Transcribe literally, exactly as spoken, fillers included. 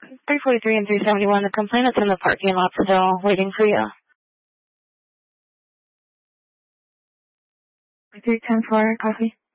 three forty-three and three seventy-one. The complainant's in the parking lot still, waiting for you. three ten for coffee.